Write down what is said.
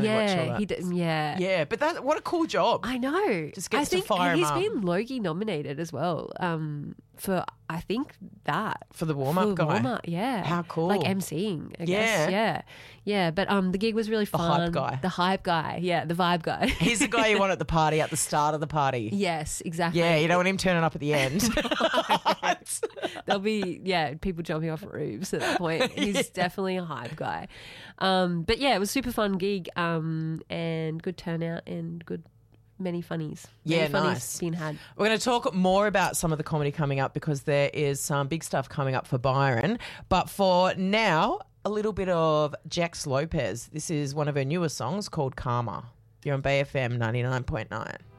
really watch all that. Yeah, but what a cool job. I know. Just gets I think to fire him he's up. been Logie nominated as well. For I think that For the warm-up guy. Warm-up, yeah. How cool. Like emceeing, I guess. Yeah. But the gig was really fun. hype guy. The hype guy. Yeah, the vibe guy. He's the guy you want at the party, at the start of the party. Yes, exactly. Yeah, you don't want him turning up at the end. There'll be people jumping off roofs at that point. He's definitely a hype guy. But yeah, it was a super fun gig and good turnout and many funnies. Yeah, many funnies nice. being had. We're going to talk more about some of the comedy coming up because there is some big stuff coming up for Byron. But for now, a little bit of Jax Lopez. This is one of her newer songs called Karma. You're on BFM 99.9.